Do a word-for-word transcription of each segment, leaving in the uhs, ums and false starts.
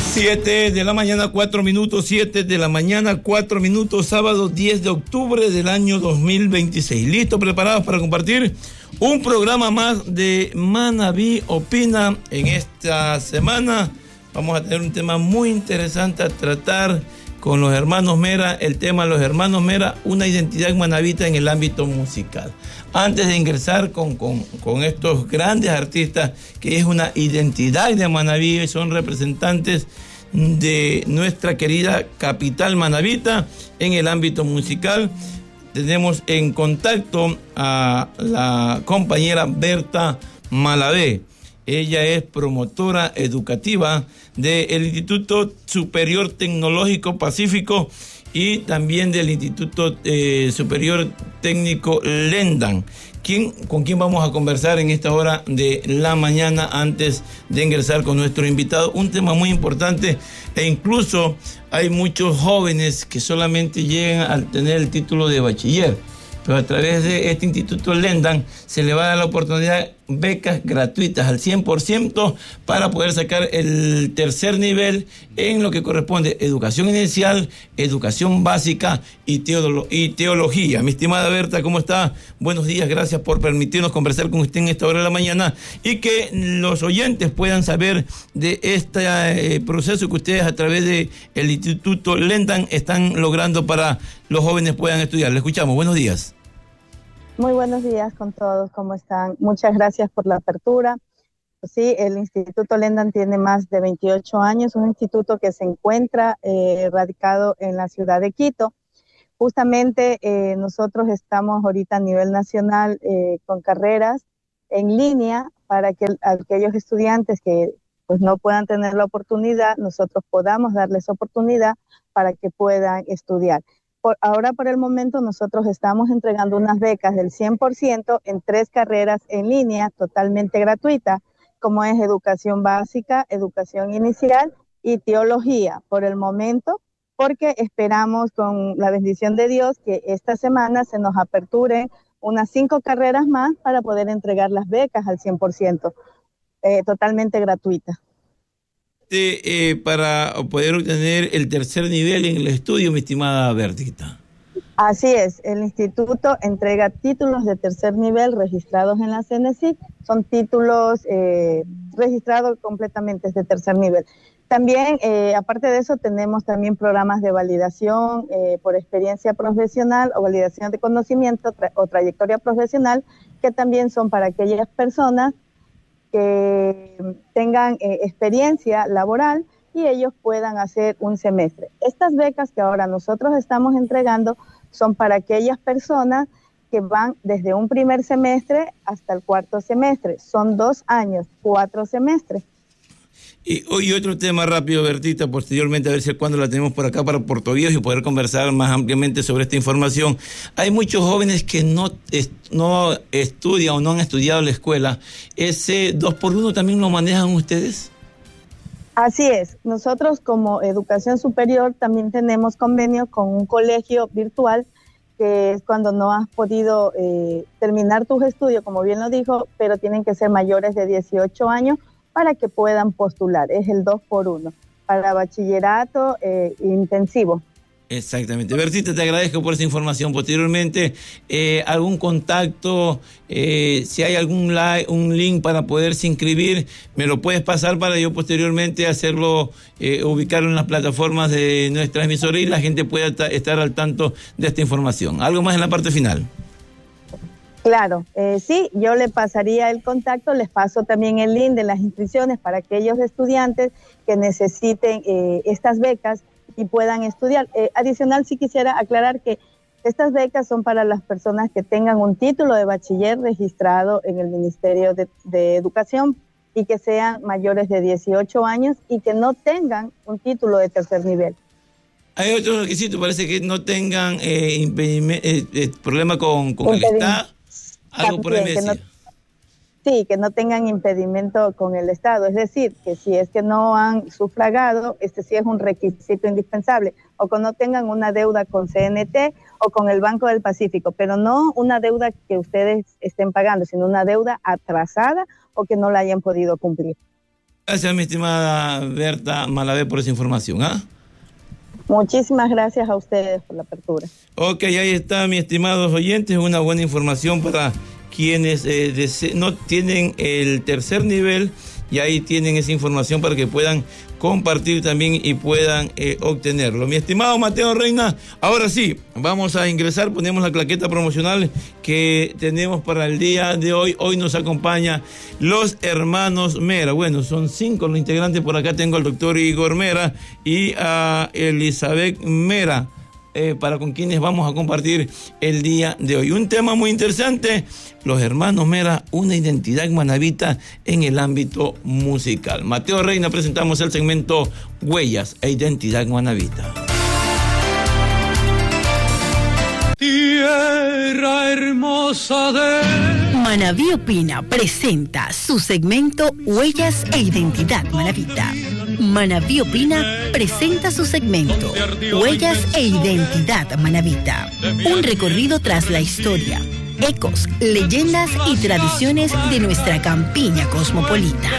Siete de la mañana, cuatro minutos, siete de la mañana, cuatro minutos, sábado diez de octubre del año dos mil veintiséis. ¿Listos, preparados para compartir un programa más de Manabí Opina? En esta semana vamos a tener un tema muy interesante a tratar con los hermanos Mera, el tema de los hermanos Mera, una identidad manabita en el ámbito musical. Antes de ingresar con, con, con estos grandes artistas, que es una identidad de Manabí, son representantes de nuestra querida capital manabita en el ámbito musical, tenemos en contacto a la compañera Berta Malavé. Ella es promotora educativa del Instituto Superior Tecnológico Pacífico y también del Instituto eh, Superior Técnico Lendan. ¿Quién, ¿Con quién vamos a conversar en esta hora de la mañana antes de ingresar con nuestro invitado? Un tema muy importante, e incluso hay muchos jóvenes que solamente llegan a tener el título de bachiller, pero a través de este Instituto Lendan se le va a dar la oportunidad, becas gratuitas al cien por ciento para poder sacar el tercer nivel en lo que corresponde educación inicial, educación básica y, teolo- y teología. Mi estimada Berta, ¿cómo está? Buenos días, gracias por permitirnos conversar con usted en esta hora de la mañana y que los oyentes puedan saber de este eh, proceso que ustedes a través de el Instituto Lendan están logrando para los jóvenes puedan estudiar. Le escuchamos, buenos días. Muy buenos días con todos, ¿cómo están? Muchas gracias por la apertura. Sí, el Instituto Lendan tiene más de veintiocho años, un instituto que se encuentra eh, radicado en la ciudad de Quito. Justamente eh, nosotros estamos ahorita a nivel nacional eh, con carreras en línea para que aquellos estudiantes que pues, no puedan tener la oportunidad, nosotros podamos darles oportunidad para que puedan estudiar. Por, ahora, por el momento, nosotros estamos entregando unas becas del cien por ciento en tres carreras en línea, totalmente gratuitas, como es educación básica, educación inicial y teología, por el momento, porque esperamos con la bendición de Dios que esta semana se nos aperturen unas cinco carreras más para poder entregar las becas al cien por ciento, eh, totalmente gratuitas. Eh, para poder obtener el tercer nivel en el estudio, mi estimada Bertita. Así es, el instituto entrega títulos de tercer nivel registrados en la C N C I, son títulos eh, registrados completamente de tercer nivel. También, eh, aparte de eso, tenemos también programas de validación eh, por experiencia profesional o validación de conocimiento tra- o trayectoria profesional, que también son para aquellas personas que tengan eh, experiencia laboral y ellos puedan hacer un semestre. Estas becas que ahora nosotros estamos entregando son para aquellas personas que van desde un primer semestre hasta el cuarto semestre. Son dos años, cuatro semestres. Y hoy otro tema rápido, Bertita, posteriormente a ver si cuando la tenemos por acá para Puerto Viejo y poder conversar más ampliamente sobre esta información. Hay muchos jóvenes que no, est- no estudian o no han estudiado en la escuela. ¿Ese dos por uno también lo manejan ustedes? Así es. Nosotros como educación superior también tenemos convenio con un colegio virtual, que es cuando no has podido eh, terminar tus estudios, como bien lo dijo, pero tienen que ser mayores de dieciocho años para que puedan postular. Es el dos por uno para bachillerato eh, intensivo. Exactamente. Bertita, te agradezco por esa información. Posteriormente, eh, algún contacto, eh, si hay algún like, un link para poderse inscribir, me lo puedes pasar para yo posteriormente hacerlo, eh, ubicarlo en las plataformas de nuestra emisora y la gente pueda ta- estar al tanto de esta información. ¿Algo más en la parte final? Claro, eh, sí, yo le pasaría el contacto, les paso también el link de las inscripciones para aquellos estudiantes que necesiten eh, estas becas y puedan estudiar. Eh, adicional, sí quisiera aclarar que estas becas son para las personas que tengan un título de bachiller registrado en el Ministerio de, de Educación y que sean mayores de dieciocho años y que no tengan un título de tercer nivel. Hay otro requisito, parece que no tengan eh, impedime, eh, eh, problema con, con el Estado, algo por ahí me decía. Sí, que no tengan impedimento con el Estado, es decir, que si es que no han sufragado, este sí es un requisito indispensable, o que no tengan una deuda con C N T o con el Banco del Pacífico, pero no una deuda que ustedes estén pagando, sino una deuda atrasada o que no la hayan podido cumplir. Gracias, mi estimada Berta Malavé, por esa información. ¿ah? Muchísimas gracias a ustedes por la apertura. Ok, ahí está, mis estimados oyentes, una buena información para quienes eh, dese- no tienen el tercer nivel, y ahí tienen esa información para que puedan compartir también y puedan eh, obtenerlo. Mi estimado Mateo Reina, ahora sí, vamos a ingresar, ponemos la claqueta promocional que tenemos para el día de hoy. Hoy nos acompaña los hermanos Mera. Bueno, son cinco los integrantes, por acá tengo al doctor Igor Mera y a Elizabeth Mera, eh, para con quienes vamos a compartir el día de hoy. Un tema muy interesante, los hermanos Mera, una identidad manabita en el ámbito musical. Mateo Reina, presentamos el segmento Huellas e Identidad Manabita. Tierra hermosa de... Manabí Opina presenta su segmento Huellas e Identidad Manabita. Manabí Opina presenta su segmento Huellas e Identidad Manabita. Un recorrido tras la historia, ecos, leyendas y tradiciones de nuestra campiña cosmopolita.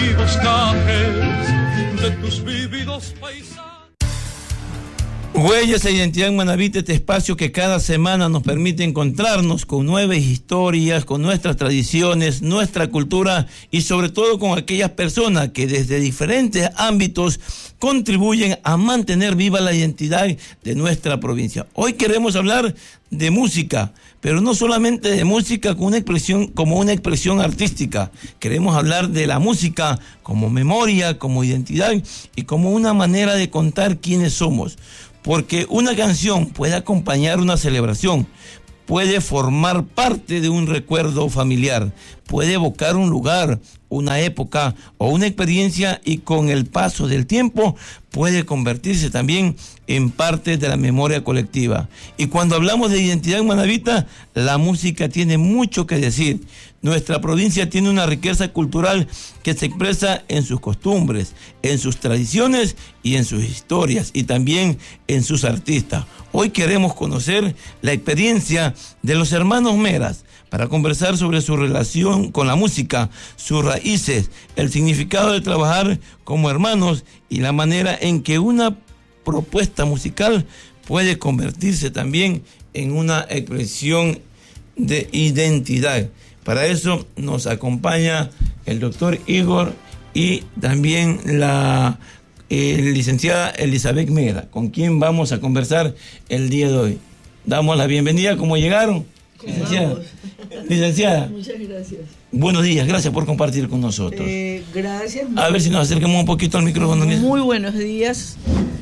Huellas e Identidad Manabita, este espacio que cada semana nos permite encontrarnos con nuevas historias, con nuestras tradiciones, nuestra cultura y sobre todo con aquellas personas que desde diferentes ámbitos contribuyen a mantener viva la identidad de nuestra provincia. Hoy queremos hablar de música, pero no solamente de música como una expresión, como una expresión artística. Queremos hablar de la música como memoria, como identidad y como una manera de contar quiénes somos. Porque una canción puede acompañar una celebración, puede formar parte de un recuerdo familiar, puede evocar un lugar, una época o una experiencia y con el paso del tiempo puede convertirse también en parte de la memoria colectiva. Y cuando hablamos de identidad manabita, la música tiene mucho que decir. Nuestra provincia tiene una riqueza cultural que se expresa en sus costumbres, en sus tradiciones y en sus historias y también en sus artistas. Hoy queremos conocer la experiencia de los hermanos Meras para conversar sobre su relación con la música, sus raíces, el significado de trabajar como hermanos y la manera en que una propuesta musical puede convertirse también en una expresión de identidad. Para eso nos acompaña el doctor Igor y también la eh, licenciada Elizabeth Mera, con quien vamos a conversar el día de hoy. Damos la bienvenida, ¿cómo llegaron? Licenciada. Licenciada. Muchas gracias. Buenos días, gracias por compartir con nosotros. Eh, gracias. A ver si nos acercamos un poquito al micrófono. Muy buenos días.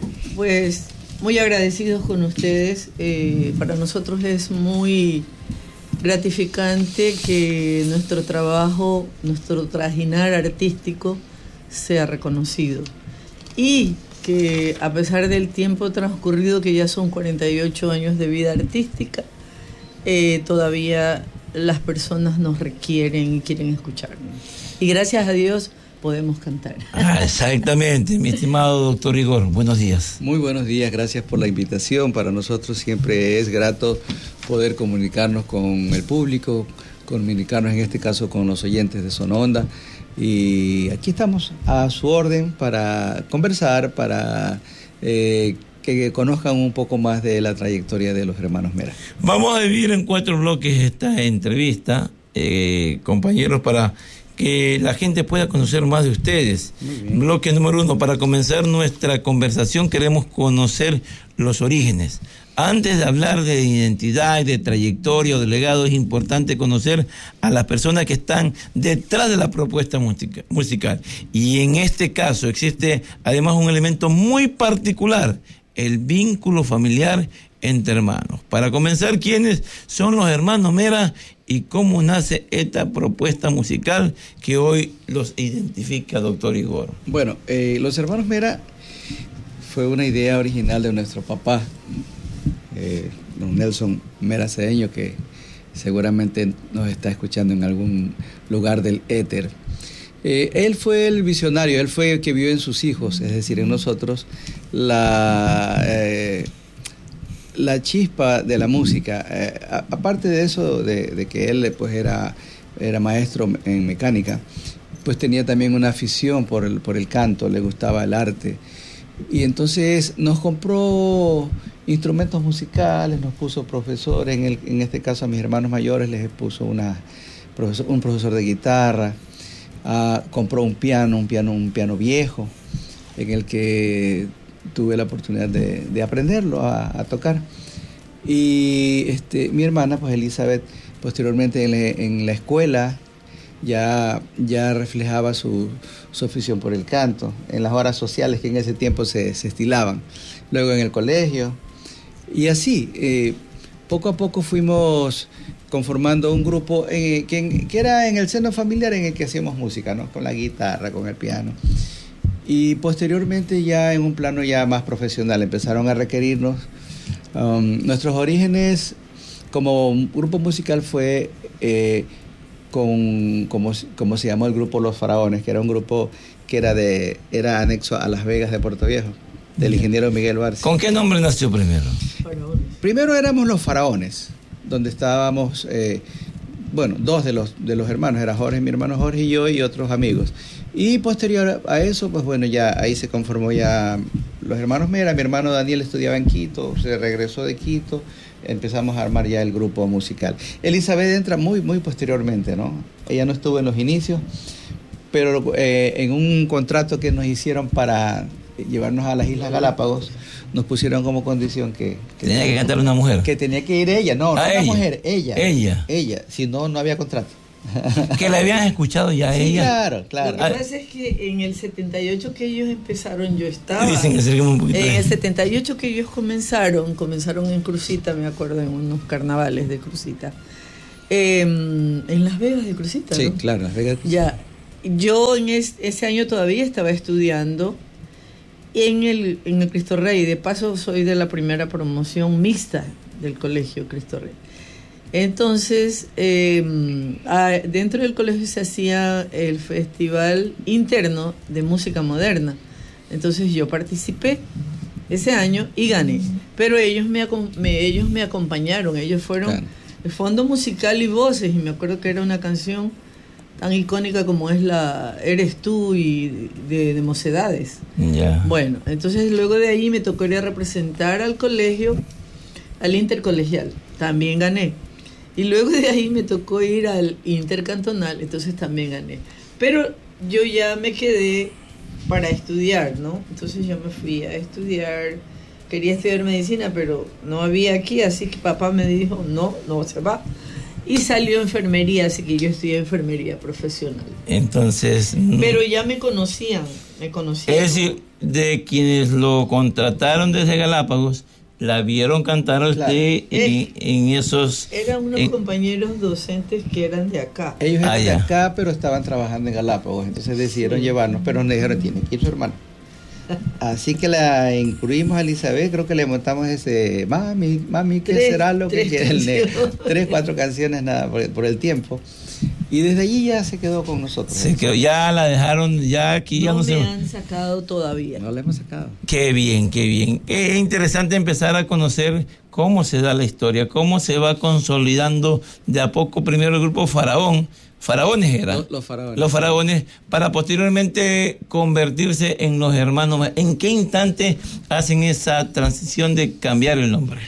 Pues muy agradecidos con ustedes. Eh, para nosotros es muy gratificante que nuestro trabajo, nuestro trajinar artístico sea reconocido. Y que a pesar del tiempo transcurrido, que ya son cuarenta y ocho años de vida artística, eh, todavía las personas nos requieren y quieren escucharnos. Y gracias a Dios podemos cantar. Ah, exactamente, mi estimado doctor Igor, buenos días. Muy buenos días, gracias por la invitación. Para nosotros siempre es grato poder comunicarnos con el público, comunicarnos en este caso con los oyentes de Sononda. Y aquí estamos a su orden para conversar, para eh, que conozcan un poco más de la trayectoria de los hermanos Mera. Vamos a dividir en cuatro bloques esta entrevista, eh, compañeros, para que la gente pueda conocer más de ustedes. Bloque número uno, para comenzar nuestra conversación queremos conocer los orígenes. Antes de hablar de identidad, de trayectoria o de legado, es importante conocer a las personas que están detrás de la propuesta musica, musical. Y en este caso existe además un elemento muy particular, el vínculo familiar entre hermanos. Para comenzar, ¿quiénes son los hermanos Mera y cómo nace esta propuesta musical que hoy los identifica, doctor Igor? Bueno, eh, los hermanos Mera fue una idea original de nuestro papá, eh, don Nelson Mera Cedeño, que seguramente nos está escuchando en algún lugar del éter. Eh, él fue el visionario, él fue el que vio en sus hijos, es decir, en nosotros, la... Eh, la chispa de la música. Eh, a, aparte de eso, de, de que él pues era, era maestro en mecánica, pues tenía también una afición por el, por el canto, le gustaba el arte. Y entonces nos compró instrumentos musicales, nos puso profesores, en, el, en este caso a mis hermanos mayores les puso una, profesor, un profesor de guitarra, uh, compró un piano, un piano, un piano viejo, en el que tuve la oportunidad de, de aprenderlo a, a tocar. Y este, mi hermana, pues Elizabeth, posteriormente en la, en la escuela ya, ya reflejaba su, su afición por el canto, en las horas sociales que en ese tiempo se, se estilaban, luego en el colegio. Y así, eh, poco a poco fuimos conformando un grupo eh, que, que era en el seno familiar en el que hacíamos música, ¿no? Con la guitarra, con el piano. Y posteriormente ya en un plano ya más profesional empezaron a requerirnos. Um, nuestros orígenes como grupo musical fue eh, con, como, como se llamó el grupo Los Faraones, que era un grupo que era, de, era anexo a Las Vegas de Puerto Viejo, del ingeniero Miguel Barci. ¿Con qué nombre nació primero? Faraones. Primero éramos Los Faraones, donde estábamos, eh, bueno, dos de los, de los hermanos, era Jorge, mi hermano Jorge y yo y otros amigos. Y posterior a eso, pues bueno, ya ahí se conformó ya los hermanos Mera. Mi hermano Daniel estudiaba en Quito, se regresó de Quito, empezamos a armar ya el grupo musical. Elizabeth entra muy, muy posteriormente, ¿no? Ella no estuvo en los inicios, pero eh, en un contrato que nos hicieron para llevarnos a las Islas Galápagos, nos pusieron como condición que... que tenía que cantar una mujer. Que tenía que ir ella, no, no ah, una ella. mujer, ella. Ella. Ella, si no, no había contrato. Que la habían escuchado ya sí, ella. Claro, claro. Lo que pasa es que en el setenta y ocho que ellos empezaron, yo estaba. Dicen que se un poquito en el setenta y ocho que ellos comenzaron, comenzaron en Crucita, me acuerdo, en unos carnavales de Crucita. Eh, en Las Vegas de Crucita, sí, ¿no? claro, Las Vegas. Ya, yo en es, ese año todavía estaba estudiando en el, en el Cristo Rey. De paso, soy de la primera promoción mixta del colegio Cristo Rey. Entonces, eh, dentro del colegio se hacía el festival interno de música moderna. Entonces yo participé ese año y gané. Pero ellos me, me, ellos me acompañaron, ellos fueron claro. El fondo musical y voces. Y me acuerdo que era una canción tan icónica como es la Eres tú y de, de Mocedades. Yeah. Bueno, entonces luego de ahí me tocó ir a representar al colegio, al intercolegial. También gané. Y luego de ahí me tocó ir al intercantonal, entonces también gané. Pero yo ya me quedé para estudiar, ¿no? Entonces yo me fui a estudiar, quería estudiar medicina, pero no había aquí, así que papá me dijo, no, no se va. Y salió enfermería, así que yo estudié enfermería profesional. Entonces... Pero ya me conocían, me conocían. Es decir, de quienes lo contrataron desde Galápagos, la vieron cantar a usted claro. en, en esos... Eran unos en, compañeros docentes que eran de acá. Ellos eran ah, de acá, pero estaban trabajando en Galápagos, entonces decidieron sí. llevarnos, pero nos dijeron, tiene que ir su hermano. Así que la incluimos a Elizabeth, creo que le montamos ese, mami, mami, ¿qué tres, será lo que quiere el negro? Tres, cuatro canciones, nada, por, por el tiempo. Y desde allí ya se quedó con nosotros. Se quedó, ya la dejaron, ya aquí no ya no me se... han sacado todavía. No la hemos sacado. Qué bien, qué bien. Es interesante empezar a conocer cómo se da la historia, cómo se va consolidando de a poco primero el grupo Faraón, Faraones eran. Los, los faraones. Los faraones, para posteriormente convertirse en los hermanos. ¿En qué instante hacen esa transición de cambiar el nombre?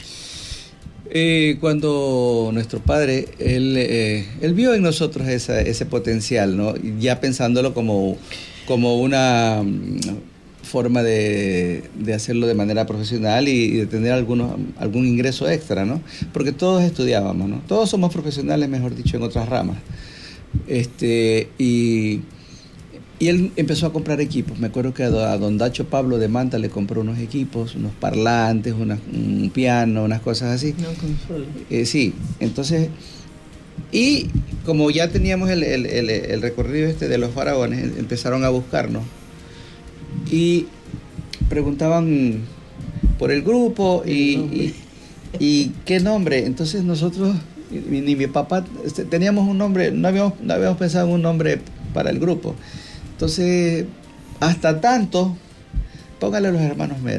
Eh, cuando nuestro padre, él, eh, él vio en nosotros esa, ese potencial, ¿no? Ya pensándolo como, como una forma de, de hacerlo de manera profesional y, y de tener algunos, algún ingreso extra, ¿no? Porque todos estudiábamos, ¿no? Todos somos profesionales, mejor dicho, en otras ramas. Este, y, y él empezó a comprar equipos. Me acuerdo que a don Dacho Pablo de Manta le compró unos equipos, unos parlantes, una, un piano, unas cosas así. No consola. Eh, sí, entonces, y como ya teníamos el, el, el, el recorrido este de los faraones, empezaron a buscarnos y preguntaban por el grupo y, y, y qué nombre. Entonces nosotros, ni mi, mi papá, este, teníamos un nombre, no habíamos, no habíamos pensado en un nombre para el grupo. Entonces, hasta tanto, póngale a los hermanos Mera.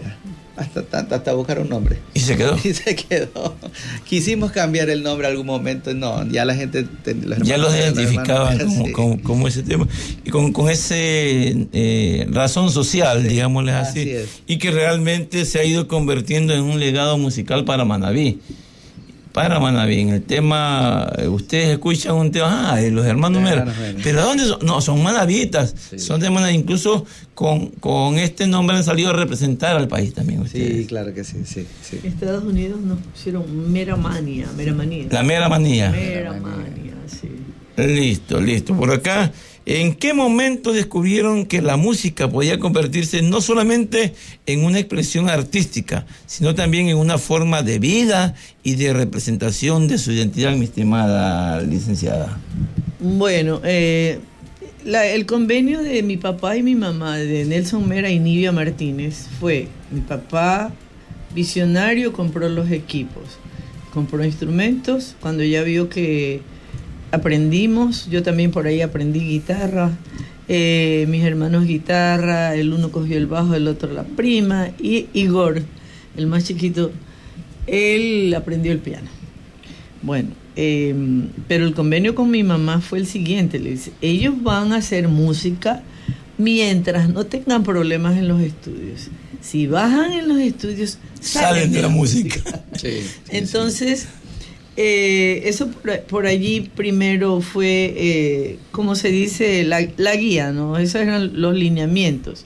hasta, hasta, hasta buscar un nombre. ¿Y se quedó? Y se quedó. Quisimos cambiar el nombre algún momento, no, ya la gente... Los ya los identificaban los como, sí. como, como ese tema, y con, con ese eh, razón social, sí, digámosles así, así es. Y que realmente se ha ido convirtiendo en un legado musical para Manabí. Para Manabí, en el tema, ustedes escuchan un tema, ah, de los hermanos Mera, pero ¿de dónde son? No, son manavitas, sí. Son de Manabí, incluso con, con este nombre han salido a representar al país también ustedes. Sí, claro que sí, sí, sí. Estados Unidos nos pusieron Meramanía, Meramanía. La Meramanía. Meramanía, sí. Listo, listo. Por acá, ¿en qué momento descubrieron que la música podía convertirse no solamente en una expresión artística, sino también en una forma de vida y de representación de su identidad, mi estimada licenciada? Bueno, eh, la, el convenio de mi papá y mi mamá, de Nelson Mera y Nivia Martínez, fue: mi papá, visionario, compró los equipos, compró instrumentos. Cuando ya vio que aprendimos, yo también por ahí aprendí guitarra, eh, mis hermanos guitarra, el uno cogió el bajo, el otro la prima, y Igor, el más chiquito, él aprendió el piano. Bueno, eh, pero el convenio con mi mamá fue el siguiente: le dice, ellos van a hacer música mientras no tengan problemas en los estudios. Si bajan en los estudios, salen, salen de, de la, la música. música. Sí, sí, entonces... Sí. Eh, eso por, por allí primero fue, eh, como se dice, la, la guía, ¿no? Esos eran los lineamientos.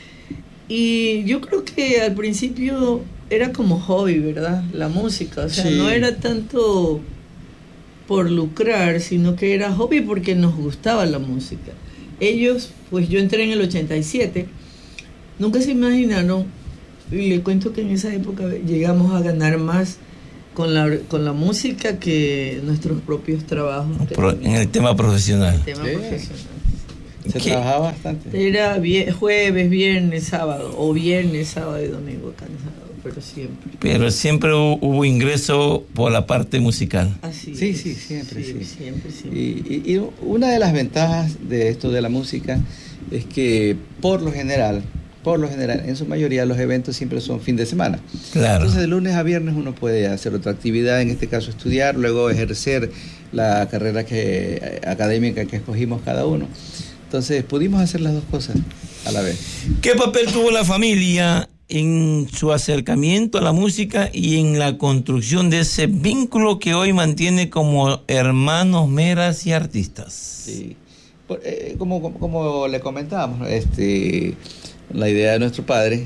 Y yo creo que al principio era como hobby, ¿verdad? La música, o sea, sí. No era tanto por lucrar, sino que era hobby porque nos gustaba la música. Ellos, pues yo entré en el ochenta y siete, nunca se imaginaron, y le cuento que en esa época llegamos a ganar más con la con la música que nuestros propios trabajos. Pro, en el tema profesional. El tema sí. profesional. Se ¿Qué? Trabajaba bastante. Era vie- jueves, viernes, sábado, o viernes, sábado y domingo cansado, pero siempre. Pero siempre hubo ingreso por la parte musical. Así sí, es. sí, siempre, sí. sí. Siempre, siempre. Y, y, y una de las ventajas de esto de la música es que por lo general, por lo general, en su mayoría los eventos siempre son fin de semana. Claro. Entonces de lunes a viernes uno puede hacer otra actividad, en este caso estudiar, luego ejercer la carrera que, académica que escogimos cada uno. Entonces pudimos hacer las dos cosas a la vez. ¿Qué papel tuvo la familia en su acercamiento a la música y en la construcción de ese vínculo que hoy mantiene como hermanos Meras y artistas? Sí. Eh, como, como, como le comentábamos, este... la idea de nuestro padre,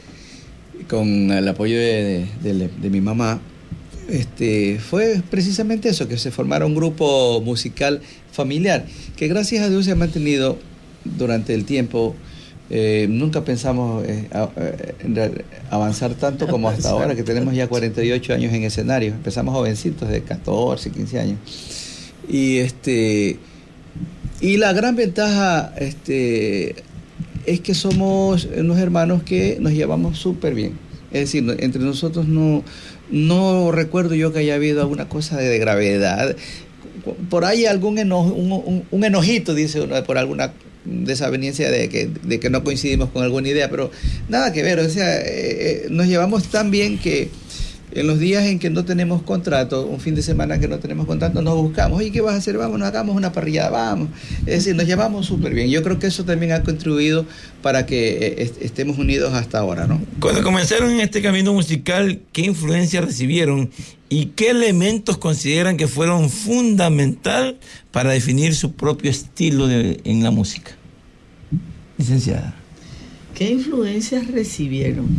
con el apoyo de, de, de, de mi mamá, este, fue precisamente eso, que se formara un grupo musical familiar, que gracias a Dios se ha mantenido durante el tiempo. Eh, nunca pensamos eh, a, a, avanzar tanto como hasta ahora, que tenemos ya cuarenta y ocho años en escenario. Empezamos jovencitos de catorce, quince años. Y, este, y la gran ventaja... Este, es que somos unos hermanos que nos llevamos súper bien. Es decir, entre nosotros no, no recuerdo yo que haya habido alguna cosa de gravedad. Por ahí algún enojo, un, un, un enojito, dice uno, por alguna desaveniencia de que, de que no coincidimos con alguna idea, pero nada que ver. O sea, eh, nos llevamos tan bien que en los días en que no tenemos contrato, un fin de semana que no tenemos contrato, nos buscamos. Oye, ¿qué vas a hacer? Vamos, nos hagamos una parrillada, vamos. Es decir, nos llevamos súper bien. Yo creo que eso también ha contribuido para que est- estemos unidos hasta ahora, ¿no? Cuando comenzaron en este camino musical, ¿qué influencia recibieron y qué elementos consideran que fueron fundamental para definir su propio estilo de, en la música? Licenciada. ¿Qué influencias recibieron?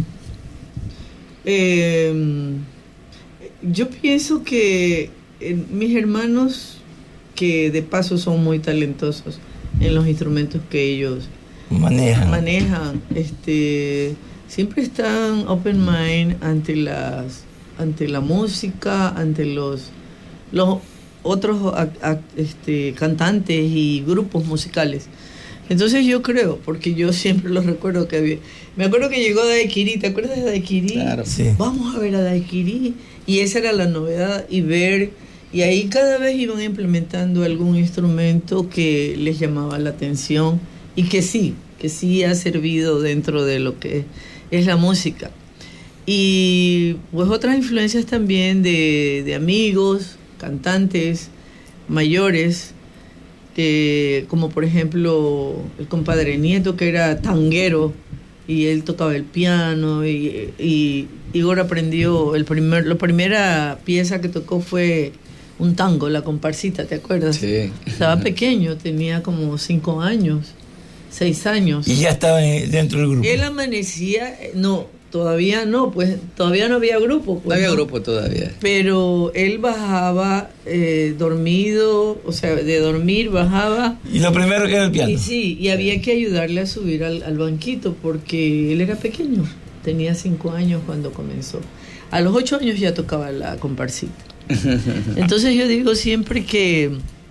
Eh, yo pienso que eh, mis hermanos, que de paso son muy talentosos en los instrumentos que ellos manejan, manejan este, siempre están open mind ante las ante la música, ante los los otros a, a, este, cantantes y grupos musicales. Entonces yo creo, porque yo siempre los recuerdo que había, me acuerdo que llegó Daiquiri, ¿te acuerdas de Daiquiri? Claro. Sí. Vamos a ver a Daiquiri, y esa era la novedad, y ver, y ahí cada vez iban implementando algún instrumento que les llamaba la atención, y que sí, que sí ha servido dentro de lo que es la música. Y pues otras influencias también de, de amigos, cantantes mayores, eh, como por ejemplo el compadre Nieto, que era tanguero, y él tocaba el piano, y, y Igor aprendió, el primer, la primera pieza que tocó fue un tango, la comparsita, ¿te acuerdas? Sí. Estaba pequeño, tenía como cinco años, seis años. Y ya estaba dentro del grupo. Él amanecía, no, todavía no, pues todavía no había grupo. Pues, no había ¿no? grupo todavía. Pero él bajaba eh, dormido, o sea, de dormir bajaba. Y lo primero que era el piano. Y sí, y había que ayudarle a subir al, al banquito porque él era pequeño, tenía cinco años cuando comenzó. A los ocho años ya tocaba la comparsita. Entonces yo digo siempre que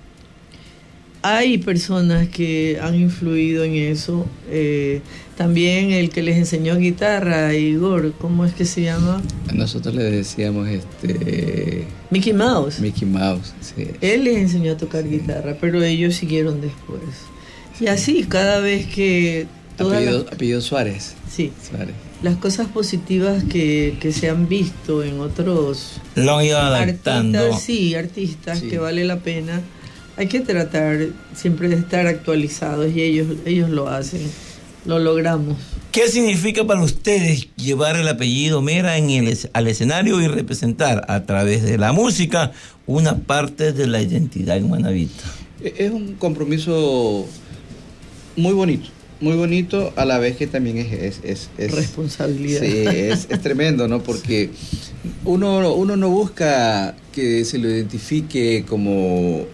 hay personas que han influido en eso. Eh, también el que les enseñó guitarra, Igor, ¿cómo es que se llama? Nosotros le decíamos este Mickey Mouse. Mickey Mouse, sí. Él les enseñó a tocar guitarra, pero ellos siguieron después. Y así, cada vez que... Apellido, las, apellido Suárez. Sí. Suárez. Las cosas positivas que, que se han visto en otros... Lo han ido adaptando. Artistas, sí, artistas sí. que vale la pena. Hay que tratar siempre de estar actualizados y ellos, ellos lo hacen. Lo logramos. ¿Qué significa para ustedes llevar el apellido Mera en el, al escenario y representar a través de la música una parte de la identidad manabita? Es un compromiso muy bonito, muy bonito a la vez que también es... es, es, es responsabilidad. Sí, es, es tremendo, ¿no? Porque uno, uno no busca que se lo identifique como...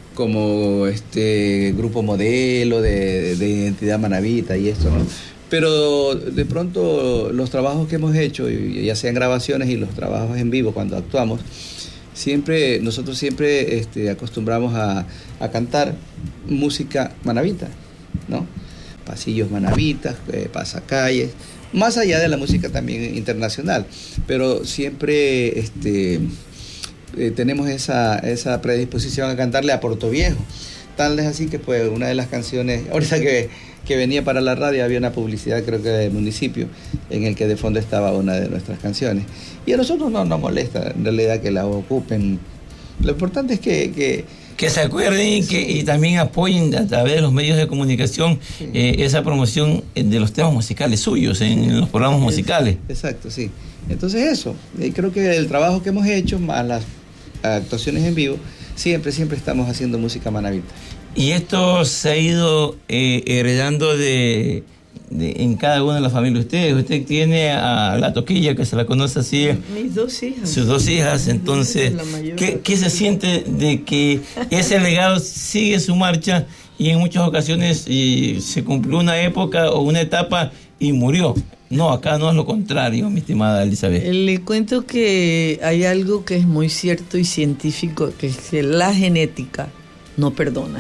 como este grupo modelo de, de identidad manabita y esto, ¿no? Pero de pronto los trabajos que hemos hecho, ya sean grabaciones y los trabajos en vivo cuando actuamos, siempre, nosotros siempre este, acostumbramos a, a cantar música manabita, ¿no? Pasillos manabitas, eh, pasacalles, más allá de la música también internacional, pero siempre este, eh, tenemos esa, esa predisposición a cantarle a Puerto Viejo. Tal es así que pues una de las canciones, ahorita que, que venía para la radio había una publicidad creo que del municipio en el que de fondo estaba una de nuestras canciones. Y a nosotros no nos molesta en realidad que la ocupen. Lo importante es que... que Que se acuerden y, que, y también apoyen a través de los medios de comunicación sí. eh, esa promoción de los temas musicales suyos en, en los programas musicales. Exacto, sí. Entonces eso, eh, creo que el trabajo que hemos hecho, más las actuaciones en vivo, siempre, siempre estamos haciendo música manabita. Y esto se ha ido eh, heredando de, de, en cada una de las familias de ustedes. Usted tiene a la Toquilla, que se la conoce así. Mis dos hijas. Sus dos hijas, entonces, ¿qué, ¿qué se siente de que ese legado sigue su marcha y en muchas ocasiones y se cumplió una época o una etapa y murió? No, acá no es lo contrario, mi estimada Elizabeth. Le cuento que hay algo que es muy cierto y científico, que es que la genética no perdona.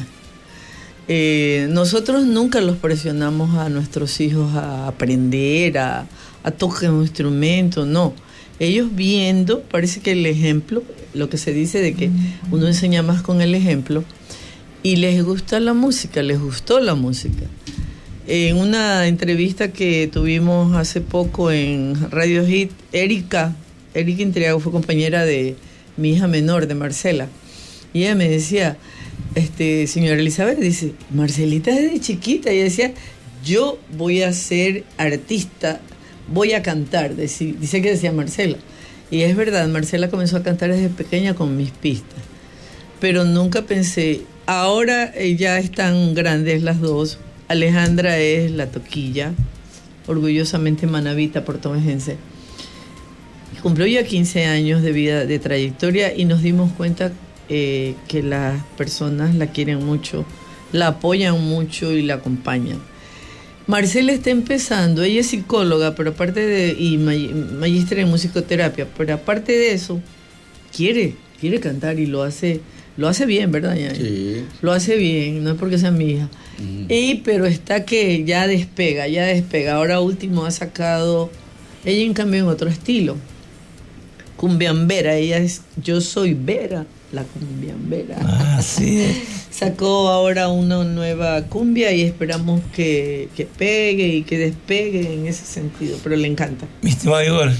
Eh, nosotros nunca los presionamos a nuestros hijos a aprender, a, a tocar un instrumento, no. Ellos viendo, parece que el ejemplo, lo que se dice de que uno enseña más con el ejemplo, y les gusta la música, les gustó la música. En una entrevista que tuvimos hace poco en Radio Hit, Erika, Erika Intriago fue compañera de mi hija menor, de Marcela, y ella me decía... Este, señora Elizabeth, dice, Marcelita desde chiquita, ella decía, yo voy a ser artista, voy a cantar, dice, dice que decía Marcela, y es verdad, Marcela comenzó a cantar desde pequeña con mis pistas, pero nunca pensé, ahora ya están grandes las dos, Alejandra es la Toquilla, orgullosamente manabita portomejense, cumplió ya quince años de vida, de trayectoria, y nos dimos cuenta Eh, que las personas la quieren mucho, la apoyan mucho y la acompañan. Marcela está empezando, ella es psicóloga, pero aparte de, y may, magíster en musicoterapia, pero aparte de eso, quiere, quiere cantar y lo hace, lo hace bien, ¿verdad, Ñaña? Sí. Lo hace bien, no es porque sea mi hija. Mm. Y, pero está que ya despega, ya despega. Ahora último ha sacado, ella en cambio en otro estilo, cumbiambera, ella es, yo soy Vera, la cumbiambera. Ah, sí. Sacó ahora una nueva cumbia y esperamos que, que pegue y que despegue en ese sentido, pero le encanta. Mi estimado Igor,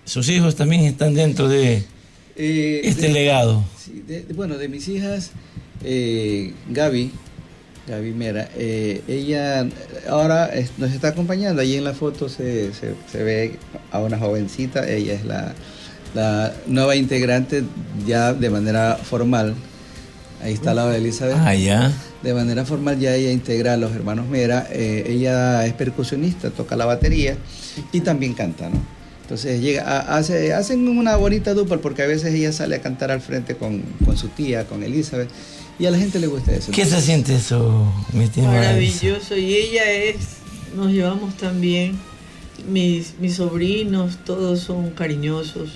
sus hijos también están dentro de eh, este de, legado. Sí, de, de, bueno, de mis hijas, eh, Gaby, Gaby Mera, eh, ella ahora es, nos está acompañando. Allí en la foto se, se, se ve a una jovencita, ella es la, la nueva integrante ya de manera formal. Ahí está la de Elizabeth. Ah, ya. De manera formal ya ella integra a los hermanos Mera. Eh, ella es percusionista, toca la batería y también canta, ¿no? Entonces llega, a, hace, hacen una bonita dupla porque a veces ella sale a cantar al frente con, con su tía, con Elizabeth, y a la gente le gusta eso. ¿Qué se siente eso, mi tía? Maravilloso, y ella es, nos llevamos tan bien, mis, mis sobrinos, todos son cariñosos,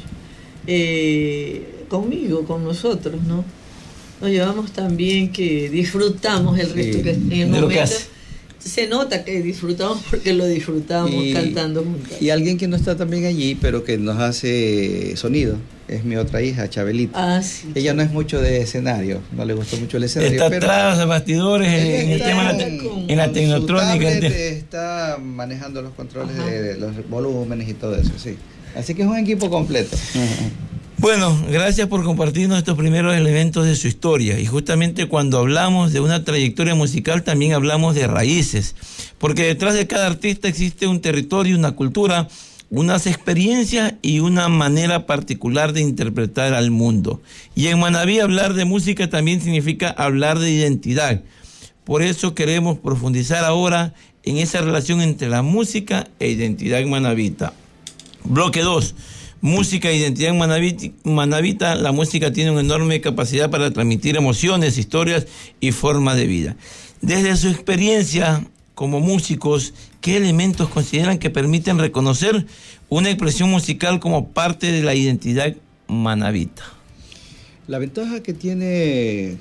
eh, conmigo, con nosotros, ¿no? Nos llevamos tan bien que disfrutamos el resto sí, que en el momento se nota que disfrutamos porque lo disfrutamos y, cantando juntos. Y alguien que no está también allí, pero que nos hace sonido, es mi otra hija, Chabelita. Ah, sí. Ella no es mucho de escenario, no le gustó mucho el escenario. Está pero atrás de bastidores en el tema de en la tecnotrónica. Está manejando los controles de, de los volúmenes y todo eso, sí. Así que es un equipo completo. Bueno, gracias por compartirnos estos primeros elementos de su historia. Y justamente cuando hablamos de una trayectoria musical también hablamos de raíces, porque detrás de cada artista existe un territorio, una cultura, unas experiencias y una manera particular de interpretar al mundo. Y en Manabí hablar de música también significa hablar de identidad. Por eso queremos profundizar ahora en esa relación entre la música e identidad manabita. Bloque dos. Música e identidad manabita. La música tiene una enorme capacidad para transmitir emociones, historias y formas de vida. Desde su experiencia como músicos, ¿qué elementos consideran que permiten reconocer una expresión musical como parte de la identidad manabita? La ventaja que tiene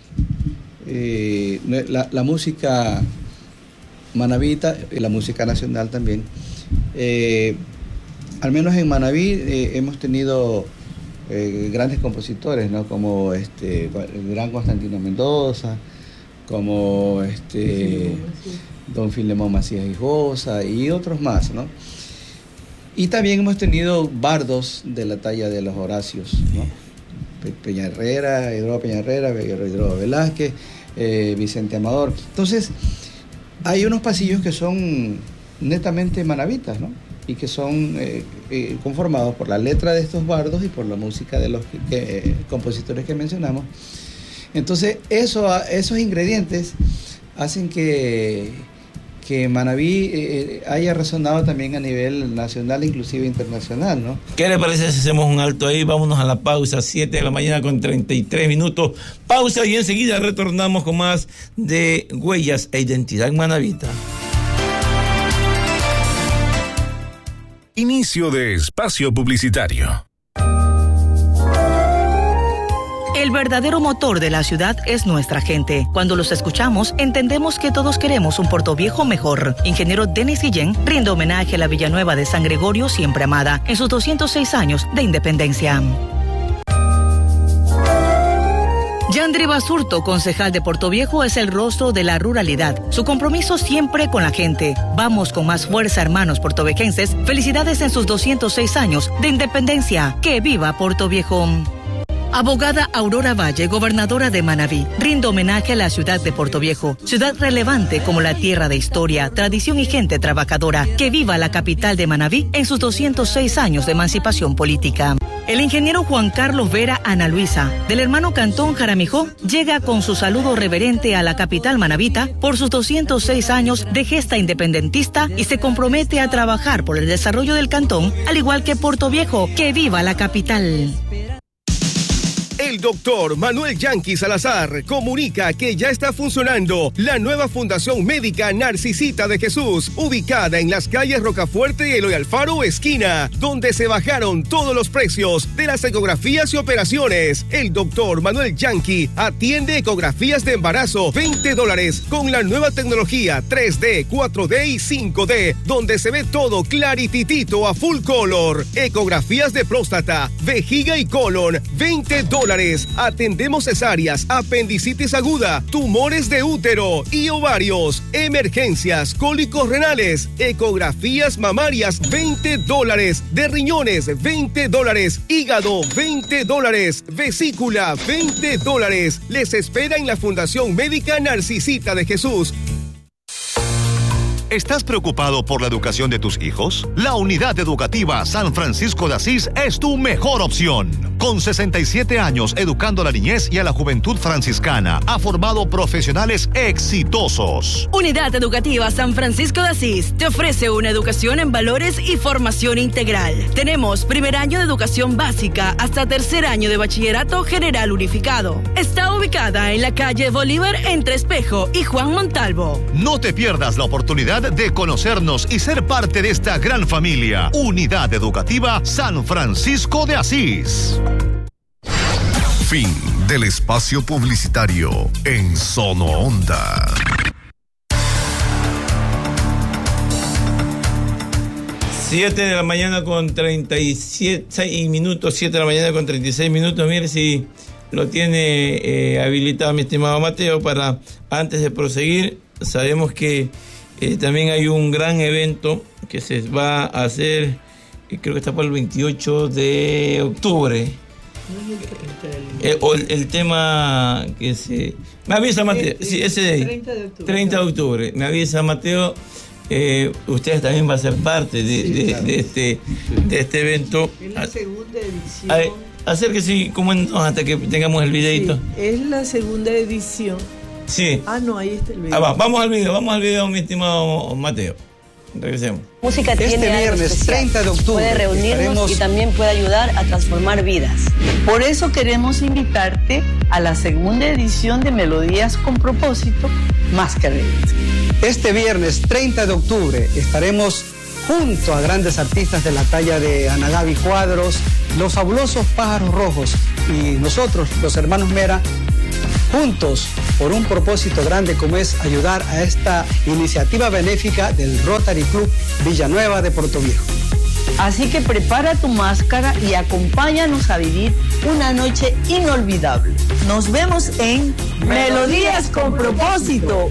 eh, la, la música manabita y la música nacional también, eh, al menos en Manabí eh, hemos tenido eh, grandes compositores, ¿no? Como este, el gran Constantino Mendoza, como este, don Filemón Macías Hijosa y otros más, ¿no? Y también hemos tenido bardos de la talla de los Horacios, ¿no? Peña Herrera, Hidrobo Peña Herrera, Hidrobo Velázquez, eh, Vicente Amador. Entonces, hay unos pasillos que son netamente manabitas, ¿no? Y que son eh, eh, conformados por la letra de estos bardos y por la música de los que, que, eh, compositores que mencionamos. Entonces, eso, esos ingredientes hacen que, que Manabí eh, haya resonado también a nivel nacional, inclusive internacional, ¿no? ¿Qué le parece si hacemos un alto ahí? Vámonos a la pausa, siete de la mañana con treinta y tres minutos. Pausa y enseguida retornamos con más de Huellas e Identidad Manabita. Inicio de espacio publicitario. El verdadero motor de la ciudad es nuestra gente. Cuando los escuchamos, entendemos que todos queremos un Puerto Viejo mejor. Ingeniero Denis Guillén rinde homenaje a la Villanueva de San Gregorio, siempre amada, en sus doscientos seis años de independencia. Yandri Basurto, concejal de Puerto Viejo, es el rostro de la ruralidad. Su compromiso siempre con la gente. Vamos con más fuerza, hermanos puertovejenses. Felicidades en sus doscientos seis años de independencia. ¡Que viva Puerto Viejo! Abogada Aurora Valle, gobernadora de Manabí, rinde homenaje a la ciudad de Puerto Viejo, ciudad relevante como la tierra de historia, tradición y gente trabajadora. Que viva la capital de Manabí en sus doscientos seis años de emancipación política. El ingeniero Juan Carlos Vera Ana Luisa, del hermano Cantón Jaramijó, llega con su saludo reverente a la capital manabita por sus doscientos seis años de gesta independentista y se compromete a trabajar por el desarrollo del cantón, al igual que Puerto Viejo. ¡Que viva la capital! El doctor Manuel Yanqui Salazar comunica que ya está funcionando la nueva Fundación Médica Narcisita de Jesús, ubicada en las calles Rocafuerte y Eloy Alfaro, esquina, donde se bajaron todos los precios de las ecografías y operaciones. El doctor Manuel Yanqui atiende ecografías de embarazo, veinte dólares, con la nueva tecnología tres D, cuatro D y cinco D, donde se ve todo clarititito a full color. Ecografías de próstata, vejiga y colon, veinte dólares. dólares. Atendemos cesáreas, apendicitis aguda, tumores de útero y ovarios, emergencias, cólicos renales, ecografías mamarias, veinte dólares, de riñones, veinte dólares, hígado, veinte dólares, vesícula, veinte dólares. Les espera en la Fundación Médica Narcisita de Jesús. ¿Estás preocupado por la educación de tus hijos? La Unidad Educativa San Francisco de Asís es tu mejor opción. Con sesenta y siete años educando a la niñez y a la juventud franciscana, ha formado profesionales exitosos. Unidad Educativa San Francisco de Asís te ofrece una educación en valores y formación integral. Tenemos primer año de educación básica hasta tercer año de bachillerato general unificado. Está ubicada en la calle Bolívar entre Espejo y Juan Montalvo. No te pierdas la oportunidad de conocernos y ser parte de esta gran familia. Unidad Educativa San Francisco de Asís. Fin del espacio publicitario en Sono Onda. siete de la mañana con treinta y siete minutos, siete de la mañana con treinta y seis minutos. Mire si lo tiene eh, habilitado mi estimado Mateo para, antes de proseguir, sabemos que Eh, también hay un gran evento que se va a hacer, eh, creo que está por el veintiocho de octubre. Eh, o el, el tema que se... Me avisa Mateo, eh, sí, ese de ahí. treinta de octubre. treinta de octubre. Me avisa Mateo, eh, ustedes también van a ser parte de, sí, de, claro. de, este, de este evento. Es la segunda edición. Ay, acérquese como hasta que tengamos el videito. Sí, es la segunda edición. Sí. Ah, no, ahí está el video. Ah, va, vamos al video, vamos al video, mi estimado Mateo. Regresemos. Música tiene este viernes treinta de octubre puede reunirnos estaremos... y también puede ayudar a transformar vidas. Por eso queremos invitarte a la segunda edición de Melodías con Propósito, Más que Redes. Este viernes treinta de octubre estaremos junto a grandes artistas de la talla de Ana Gaby Cuadros, los fabulosos Pájaros Rojos y nosotros, los hermanos Mera, juntos por un propósito grande como es ayudar a esta iniciativa benéfica del Rotary Club Villanueva de Puerto Viejo. Así que prepara tu máscara y acompáñanos a vivir una noche inolvidable. Nos vemos en Melodías con Propósito.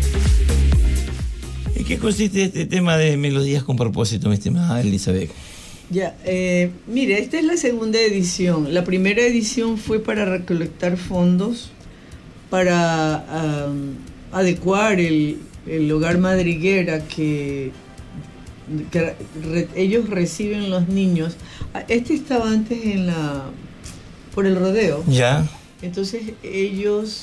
¿En qué consiste este tema de Melodías con Propósito, mi estimada Elizabeth? Ya, eh, mire, esta es la segunda edición. La primera edición fue para recolectar fondos para um, adecuar el, el hogar madriguera que, que re, ellos reciben los niños. Este estaba antes en la por el rodeo. Ya. Entonces ellos,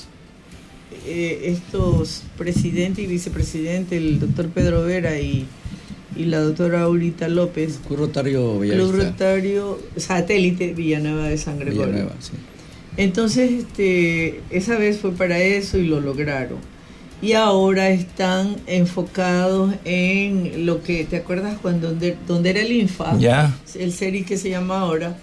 eh, estos presidente y vicepresidente, el doctor Pedro Vera y, y la doctora Aurita López. Club Rotario Club Rotario Satélite Villanueva de San Gregorio. Villanueva, sí. Entonces, este, esa vez fue para eso y lo lograron. Y ahora están enfocados en lo que, ¿te acuerdas cuando donde, donde era el INFA? Ya. El C E R I que se llama ahora.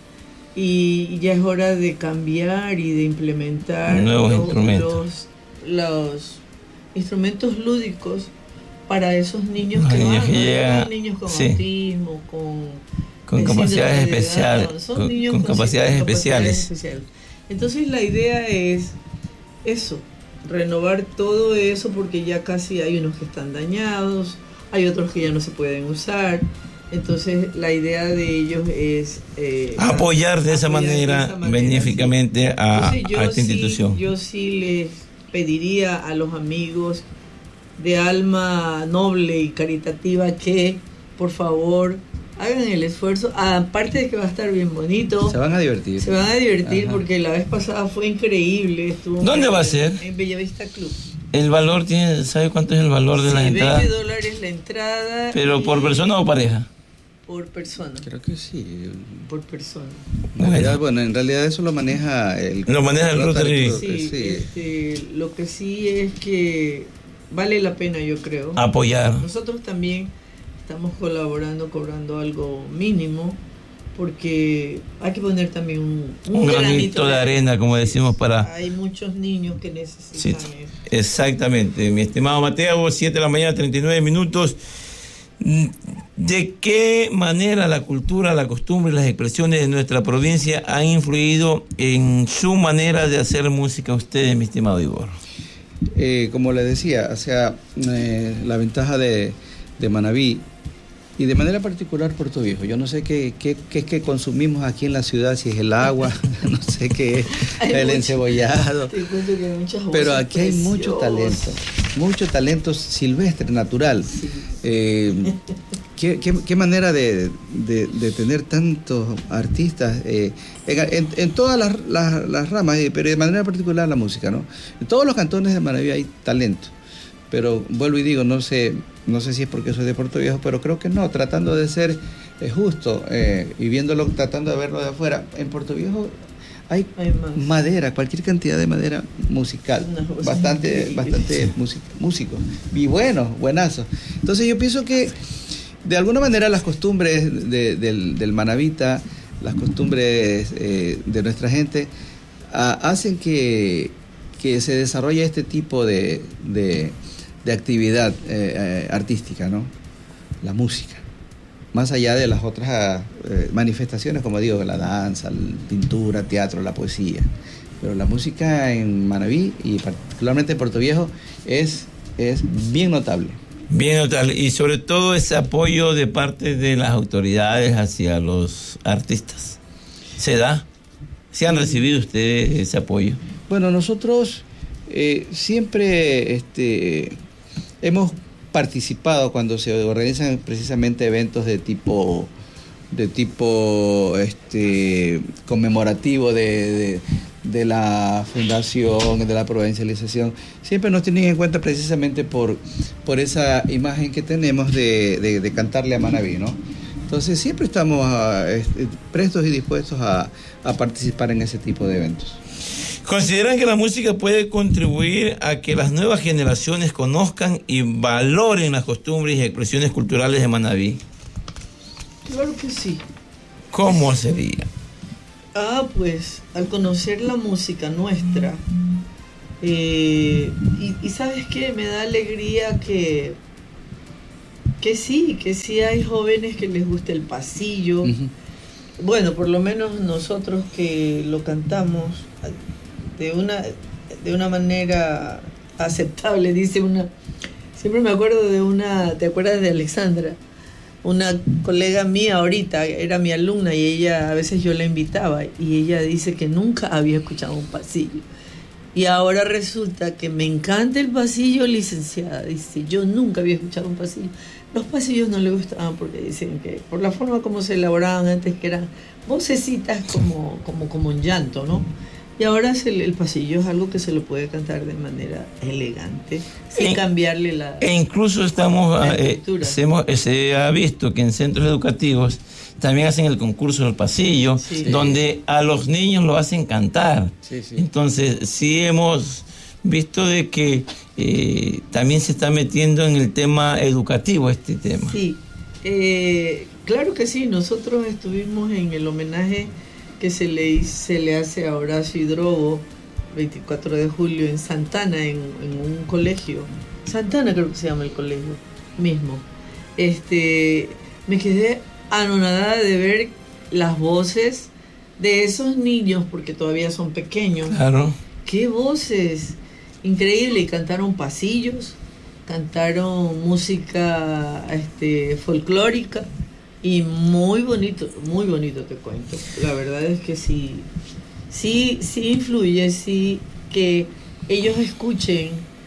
Y ya es hora de cambiar y de implementar nuevos los, instrumentos. Los, los instrumentos lúdicos para esos niños que, niños van, que ¿no? llegan, niños con sí. autismo, con, con capacidades especiales, son con, niños con con capacidades especiales. especiales. Entonces la idea es eso, renovar todo eso porque ya casi hay unos que están dañados, hay otros que ya no se pueden usar. Entonces la idea de ellos es eh, apoyar de esa, apoyar manera, de esa manera benéficamente sí. a, a esta sí, institución. Yo sí les pediría a los amigos de alma noble y caritativa que por favor hagan el esfuerzo, aparte de que va a estar bien bonito. Se van a divertir. Se van a divertir. Ajá. Porque la vez pasada fue increíble. Estuvo ¿Dónde va a ser? En Bellavista Club. ¿El valor tiene, sabe cuánto es el valor de sí, la entrada? veinte dólares la entrada. ¿Pero por persona o pareja? Por persona. Creo que sí. Por persona. En realidad, bueno, en realidad eso lo maneja el... Lo maneja el Rotary. Sí, sí. Este, lo que sí es que vale la pena, yo creo. Apoyar. Nosotros también estamos colaborando, cobrando algo mínimo, porque hay que poner también un, un, un granito, granito de arena, como decimos, para... Hay muchos niños que necesitan sí, eso. Exactamente. Mi estimado Mateo, siete de la mañana, treinta y nueve minutos. ¿De qué manera la cultura, la costumbre y las expresiones de nuestra provincia han influido en su manera de hacer música ustedes, mi estimado Igor? Eh, como le decía, o sea, eh, la ventaja de, de Manabí y de manera particular Puerto Viejo. Yo no sé qué, qué, qué es que consumimos aquí en la ciudad, si es el agua, no sé qué es, el mucho, encebollado. Pero aquí hay preciosas. mucho talento, mucho talento silvestre, natural. Sí. Eh, ¿qué, qué, qué manera de, de, de tener tantos artistas eh, en, en, en todas las, las, las ramas, pero de manera particular la música, ¿no? En todos los cantones de Manabí hay talento. Pero vuelvo y digo, no sé, no sé si es porque soy de Puerto Viejo, pero creo que no, tratando de ser eh, justo eh, y viéndolo, tratando de verlo de afuera, en Puerto Viejo hay, hay madera, cualquier cantidad de madera musical, no, bastante, bastante música, músicos, y buenos, buenazos. Entonces yo pienso que de alguna manera las costumbres de, del, del manabita, las costumbres eh, de nuestra gente, a, hacen que, que se desarrolle este tipo de... de de actividad eh, eh, artística, ¿no? La música. Más allá de las otras eh, manifestaciones, como digo, la danza, la pintura, teatro, la poesía. Pero la música en Manabí y particularmente en Puerto Viejo es, es bien notable. Bien notable. Y sobre todo ese apoyo de parte de las autoridades hacia los artistas. ¿Se da? ¿Se han recibido ustedes ese apoyo? Bueno, nosotros eh, siempre... este hemos participado cuando se organizan precisamente eventos de tipo de tipo este conmemorativo de, de, de la fundación, de la provincialización. Siempre nos tienen en cuenta precisamente por, por esa imagen que tenemos de, de, de cantarle a Manabí, ¿no? Entonces siempre estamos a, este, prestos y dispuestos a, a participar en ese tipo de eventos. ¿Consideran que la música puede contribuir a que las nuevas generaciones conozcan y valoren las costumbres y expresiones culturales de Manabí? Claro que sí. ¿Cómo sería? Ah, pues, al conocer la música nuestra, eh, y, y ¿sabes qué? Me da alegría que, que sí, que sí hay jóvenes que les gusta el pasillo. Uh-huh. Bueno, por lo menos nosotros que lo cantamos de una de una manera aceptable, dice una, siempre me acuerdo de una, ¿te acuerdas de Alexandra? Una colega mía ahorita, era mi alumna y ella, a veces yo la invitaba y ella dice que nunca había escuchado un pasillo. Y ahora resulta que me encanta el pasillo, licenciada, dice, yo nunca había escuchado un pasillo. Los pasillos no le gustaban porque dicen que por la forma como se elaboraban antes, que eran vocecitas como, como, como un llanto, ¿no? Y ahora se, el pasillo es algo que se lo puede cantar de manera elegante, sin e, cambiarle la... E incluso estamos, la eh, se, hemos, se ha visto que en centros educativos también hacen el concurso del pasillo, sí. donde a los niños lo hacen cantar. Sí, sí. Entonces, sí hemos visto de que eh, también se está metiendo en el tema educativo este tema. Sí, eh, claro que sí. Nosotros estuvimos en el homenaje que se le, se le hace a Horacio Hidrobo, veinticuatro de julio, en Santana, en, en un colegio. Santana creo que se llama el colegio mismo. Este, me quedé anonadada de ver las voces de esos niños, porque todavía son pequeños. Claro. ¡Qué voces! Increíble. Y cantaron pasillos, cantaron música este, folclórica. Y muy bonito, muy bonito, te cuento. La verdad es que sí, sí, sí influye, sí, que ellos escuchen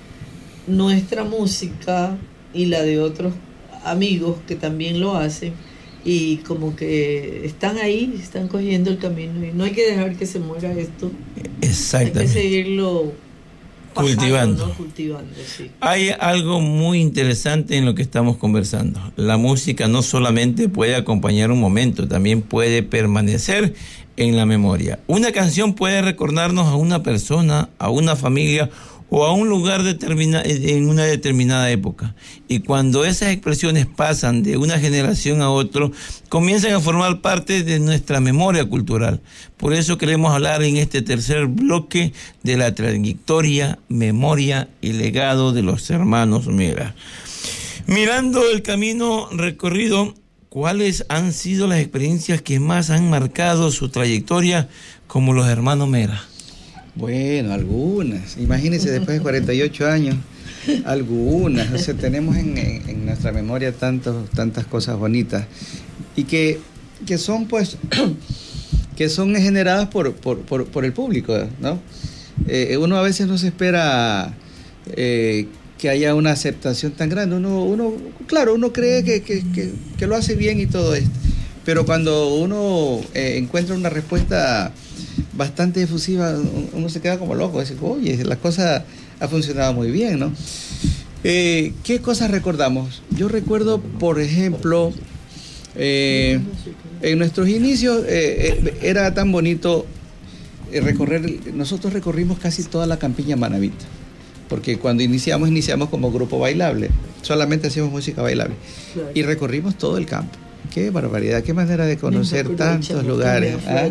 nuestra música y la de otros amigos que también lo hacen, y como que están ahí, están cogiendo el camino, y no hay que dejar que se muera esto. Exactamente. Hay que seguirlo pasando, cultivando. ¿no? Cultivando, sí. Hay algo muy interesante en lo que estamos conversando. La música no solamente puede acompañar un momento, también puede permanecer en la memoria. Una canción puede recordarnos a una persona, a una familia o a un lugar determina, en una determinada época. Y cuando esas expresiones pasan de una generación a otra, comienzan a formar parte de nuestra memoria cultural. Por eso queremos hablar en este tercer bloque de la trayectoria, memoria y legado de los hermanos Mera. Mirando el camino recorrido, ¿cuáles han sido las experiencias que más han marcado su trayectoria como los hermanos Mera? Bueno, algunas. Imagínense, después de cuarenta y ocho años, algunas. O sea, tenemos en, en, en nuestra memoria tantos, tantas cosas bonitas y que, que son, pues, que son generadas por, por, por, por el público, ¿no? Eh, uno a veces no se espera eh, que haya una aceptación tan grande. Uno, uno claro, uno cree que, que, que, que lo hace bien y todo esto. Pero cuando uno eh, encuentra una respuesta bastante efusiva, uno se queda como loco, dice, oye, la cosa ha funcionado muy bien, ¿no? Eh, ¿Qué cosas recordamos? Yo recuerdo, por ejemplo, eh, en nuestros inicios eh, eh, era tan bonito eh, recorrer, nosotros recorrimos casi toda la campiña manabita, porque cuando iniciamos, iniciamos como grupo bailable, solamente hacíamos música bailable, claro. Y recorrimos todo el campo. Qué barbaridad, qué manera de conocer tantos lugares. ¿Ah?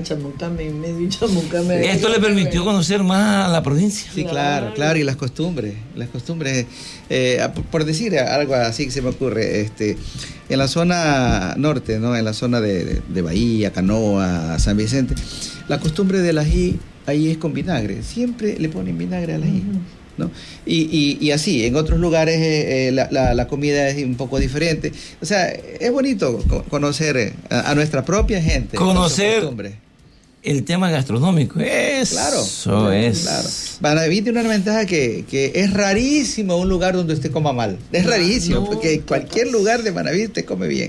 Esto le permitió conocer más a la provincia. Sí, claro, claro, y las costumbres, las costumbres, eh, por decir algo así que se me ocurre, este, en la zona norte, ¿no? En la zona de, de, de Bahía, Canoa, San Vicente, la costumbre del ají ahí es con vinagre, siempre le ponen vinagre al ají. ¿No? Y, y, y así, en otros lugares eh, la, la, la comida es un poco diferente. O sea, es bonito conocer a, a nuestra propia gente. Conocer el tema gastronómico. Eso claro, claro, es. Claro. Manaví tiene una ventaja que, que es rarísimo un lugar donde usted coma mal. Es rarísimo, no, porque cualquier lugar de Manaví usted come bien.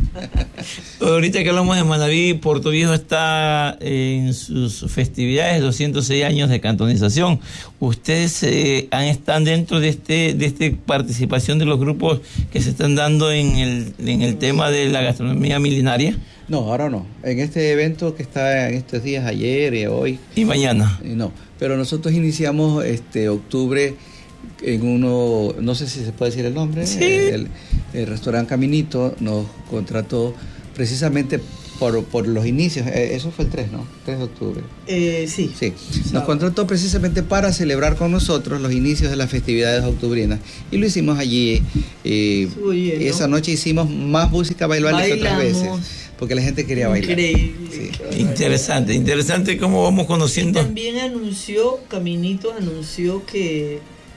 Ahorita que hablamos de Manaví, Puerto Viejo está en sus festividades, doscientos seis años de cantonización. Ustedes eh, están dentro de este de esta participación de los grupos que se están dando en el, en el tema de la gastronomía milenaria. No, ahora no. En este evento que está en estos días, ayer y hoy. Y mañana. No, pero nosotros iniciamos este octubre en uno, no sé si se puede decir el nombre, sí. el, el restaurante Caminito nos contrató precisamente por, por los inicios, eso fue el tres, ¿no? tres de octubre. Eh, sí. Sí, nos contrató precisamente para celebrar con nosotros los inicios de las festividades octubrinas y lo hicimos allí. Eh, Bien, ¿no? Esa noche hicimos más música bailable que otras veces, porque la gente quería bailar. Increíble. Sí. Interesante, interesante cómo vamos conociendo. Y también anunció, Caminito anunció que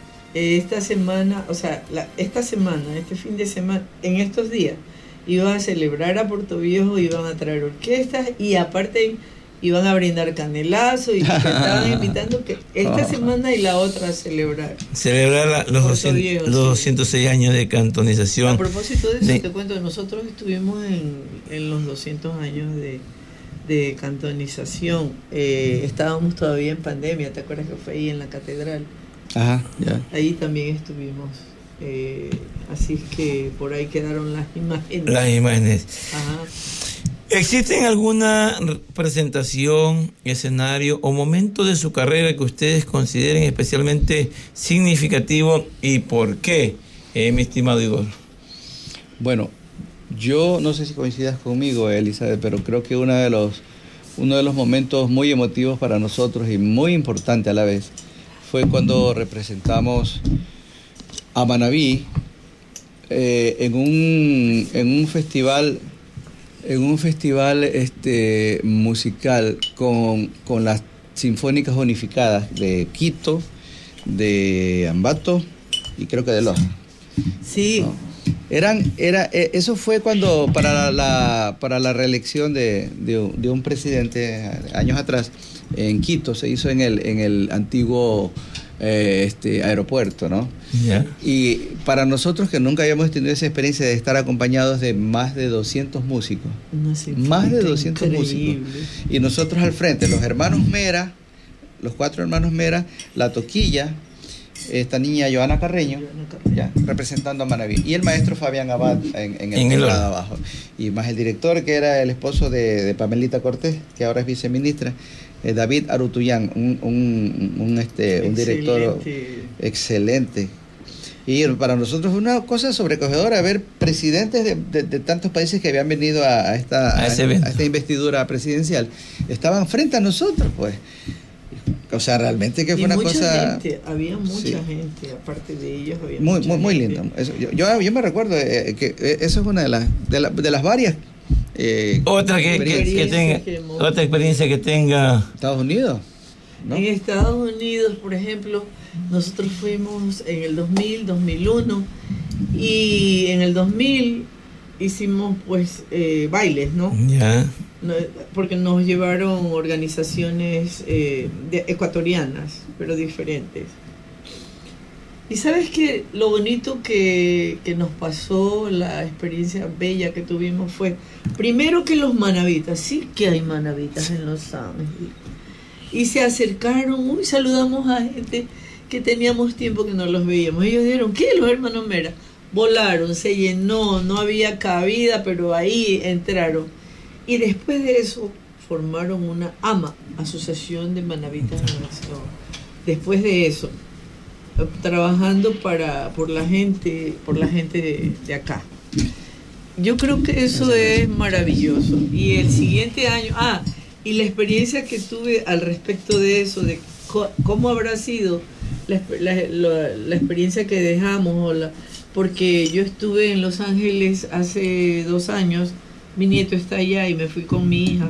esta semana, o sea, la, esta semana, este fin de semana, en estos días, iban a celebrar a Puerto Viejo, iban a traer orquestas y aparte iban a brindar canelazo y estaban invitando que esta oh. semana y la otra a celebrar. Celebrar la, los, doscientos, Viejo, los sí. doscientos seis años de cantonización. A propósito de eso, de... te cuento, nosotros estuvimos en, en los doscientos años de, de cantonización. Eh, estábamos todavía en pandemia, ¿te acuerdas que fue ahí en la catedral? Ajá, ya. Ahí también estuvimos. Eh, así que por ahí quedaron las imágenes. Las imágenes. Ajá. ¿Existen alguna presentación, escenario o momento de su carrera que ustedes consideren especialmente significativo y por qué, eh, mi estimado Igor? Bueno, yo no sé si coincidas conmigo, Elizabeth, pero creo que uno de los, uno de los momentos muy emotivos para nosotros y muy importante a la vez fue cuando representamos a Manaví eh, en un en un festival en un festival este musical con, con las Sinfónicas Unificadas de Quito, de Ambato y creo que de Loja. Sí. ¿No? Eran era eso fue cuando para la para la reelección de, de, de un presidente años atrás en Quito, se hizo en el en el antiguo eh, este aeropuerto, ¿no? Yeah. Y para nosotros que nunca habíamos tenido esa experiencia de estar acompañados de más de doscientos músicos, más de doscientos increíble. músicos, y nosotros al frente, los hermanos Mera, los cuatro hermanos Mera, la toquilla, esta niña Joana Carreño, ya, representando a Manaví, y el maestro Fabián Abad en, en el en teclado el... abajo, y más el director que era el esposo de, de Pamelita Cortés, que ahora es viceministra, eh, David Arutuyán, un, un, un, este, un director excelente. Y para nosotros fue una cosa sobrecogedora ver presidentes de, de, de tantos países que habían venido a, a, esta, a, a esta investidura presidencial. Estaban frente a nosotros, pues. O sea, realmente que fue y una mucha cosa... Gente, había mucha sí. gente, aparte de ellos. Había muy, mucha muy, muy gente. lindo. Eso, yo, yo, yo me recuerdo eh, que eh, eso es una de las, de, la, de las varias... Eh, otra que, que, que tenga, que hemos... otra experiencia que tenga... Estados Unidos. ¿No? En Estados Unidos, por ejemplo, nosotros fuimos en el dos mil, dos mil uno y en el dos mil hicimos pues eh, bailes, ¿no? Ya. No, porque nos llevaron organizaciones eh, de, ecuatorianas, pero diferentes. Y sabes que lo bonito que, que nos pasó, la experiencia bella que tuvimos fue, primero que los manabitas, sí que hay manabitas en Los Ángeles. Y se acercaron, uy, saludamos a gente que teníamos tiempo que no los veíamos. Ellos dijeron, ¿qué? Los hermanos Mera. Volaron, se llenó, no había cabida, pero ahí entraron. Y después de eso formaron una A M A, Asociación de Manabitas de Nación. Después de eso, trabajando para por la gente, por la gente de, de acá. Yo creo que eso es maravilloso. Y el siguiente año, ah, y la experiencia que tuve al respecto de eso, de co- cómo habrá sido la, la, la, la experiencia que dejamos, o la, porque yo estuve en Los Ángeles hace dos años, mi nieto está allá y me fui con mi hija.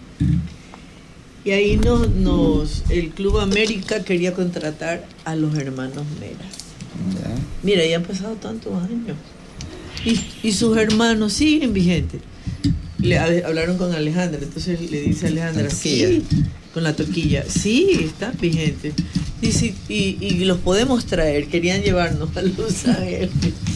Y ahí nos, nos el Club América quería contratar a los hermanos Mera. Yeah. Mira, ya han pasado tantos años. Y, y sus hermanos siguen vigentes. Le hablaron con Alejandra, entonces le dice a Alejandra, sí, con la toquilla, sí, están vigentes. Dice, y, y los podemos traer, querían llevarnos a Los Ángeles,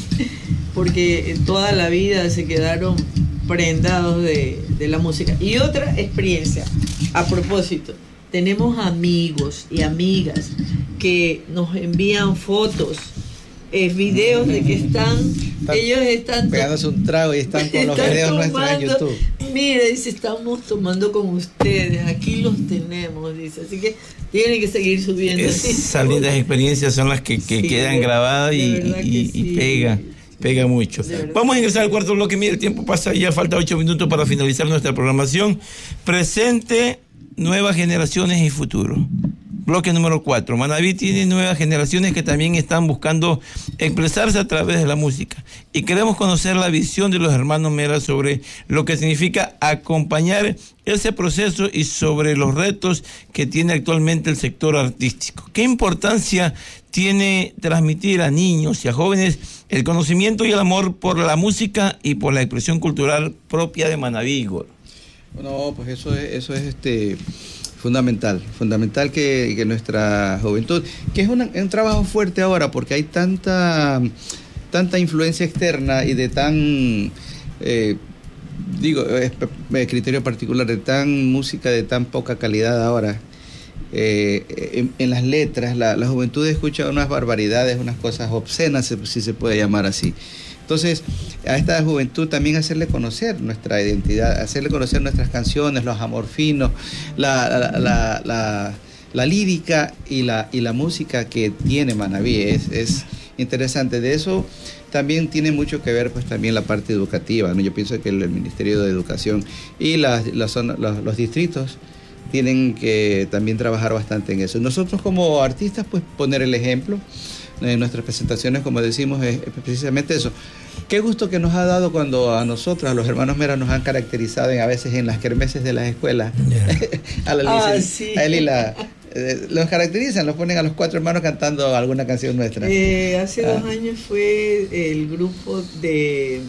porque toda la vida se quedaron prendados de, de la música. Y otra experiencia, a propósito, tenemos amigos y amigas que nos envían fotos, eh, videos de que están, están ellos están pegándose un trago y están con los están videos tomando, nuestros en YouTube. Mira, dice, estamos tomando con ustedes, aquí los tenemos, dice, así que tienen que seguir subiendo. Esas lindas experiencias son las que, que sí, quedan grabadas y, y, y sí. pega. Pega mucho. Vamos a ingresar al cuarto bloque. Mira, el tiempo pasa, ya falta ocho minutos para finalizar nuestra programación. Presente, nuevas generaciones y futuro. Bloque número cuatro. Manaví tiene nuevas generaciones que también están buscando expresarse a través de la música. Y queremos conocer la visión de los hermanos Mera sobre lo que significa acompañar ese proceso y sobre los retos que tiene actualmente el sector artístico. ¿Qué importancia tiene transmitir a niños y a jóvenes el conocimiento y el amor por la música y por la expresión cultural propia de Manaví, Igor? No, pues eso es, eso es este fundamental, fundamental que, que nuestra juventud, que es, una, es un trabajo fuerte ahora porque hay tanta, tanta influencia externa y de tan, eh, digo, es, es criterio particular, de tan música de tan poca calidad ahora. Eh, en, en las letras, la, la juventud escucha unas barbaridades, unas cosas obscenas, si se puede llamar así. Entonces, a esta juventud también hacerle conocer nuestra identidad, hacerle conocer nuestras canciones, los amorfinos, la, la, la, la, la lírica y la, y la música que tiene Manaví. Es, es interesante. De eso también tiene mucho que ver pues también la parte educativa, ¿no? Yo pienso que el, el Ministerio de Educación y las, las zona, los, los distritos tienen que también trabajar bastante en eso. Nosotros como artistas pues poner el ejemplo. En nuestras presentaciones, como decimos, es precisamente eso. Qué gusto que nos ha dado cuando a nosotros, a los hermanos Mera, nos han caracterizado en, a veces en las kermeses de las escuelas. Yeah. a, la ah, sí. a él y la... Eh, los caracterizan, los ponen a los cuatro hermanos cantando alguna canción nuestra. Eh, hace ah. dos años fue el grupo de...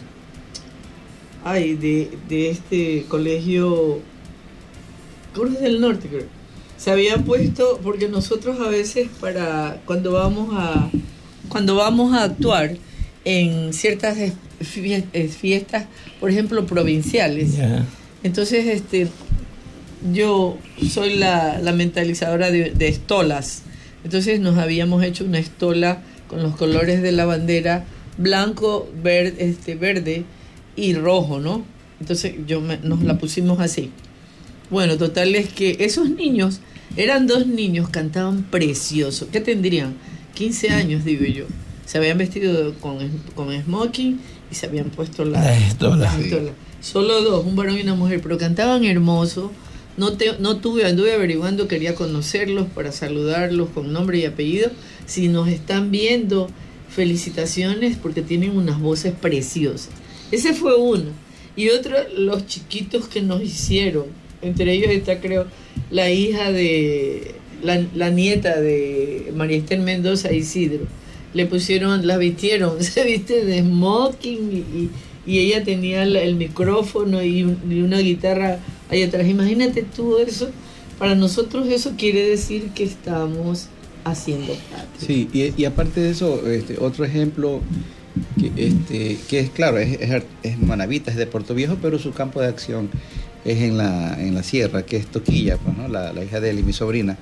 Ay, de, de este colegio... Cruz del Norte, creo. Se habían puesto, porque nosotros a veces para cuando vamos a cuando vamos a actuar en ciertas fiestas, por ejemplo, provinciales. Yeah. Entonces, este yo soy la, la mentalizadora de, de estolas. Entonces nos habíamos hecho una estola con los colores de la bandera, blanco, verde, este, verde y rojo, ¿no? Entonces yo me, nos la pusimos así. Bueno, total es que esos niños, eran dos niños, cantaban precioso. ¿Qué tendrían? quince años, digo yo. Se habían vestido con, con smoking y se habían puesto la, la estola. La estola. Solo dos, un varón y una mujer, pero cantaban hermoso, No, te, no tuve, anduve averiguando, quería conocerlos para saludarlos con nombre y apellido. Si nos están viendo, felicitaciones porque tienen unas voces preciosas. Ese fue uno. Y otro, los chiquitos que nos hicieron. Entre ellos está, creo, la hija de, la, la nieta de María Esther Mendoza, Isidro. Le pusieron, la vistieron, se viste de smoking y, y ella tenía el, el micrófono y, y una guitarra ahí atrás. Imagínate tú eso. Para nosotros eso quiere decir que estamos haciendo patria. Sí, y, y aparte de eso, este, otro ejemplo que, este, que es claro, es, es, es Manavita, es de Puerto Viejo, pero su campo de acción es en la, en la sierra, que es Toquilla, pues, ¿no? la, la hija de él y mi sobrina.